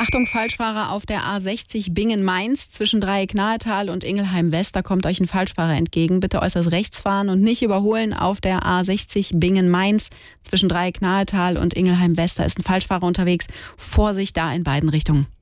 Achtung, Falschfahrer auf der A60 Bingen-Mainz zwischen Dreieck-Nahetal und Ingelheim-West. Da kommt euch ein Falschfahrer entgegen. Bitte äußerst rechts fahren und nicht überholen auf der A60 Bingen-Mainz zwischen Dreieck-Nahetal und Ingelheim-West. Da ist ein Falschfahrer unterwegs. Vorsicht da in beiden Richtungen.